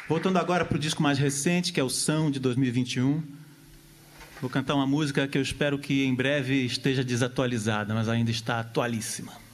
Voltando agora para o disco mais recente, que é o São, de 2021. Vou cantar uma música que eu espero que em breve esteja desatualizada, mas ainda está atualíssima.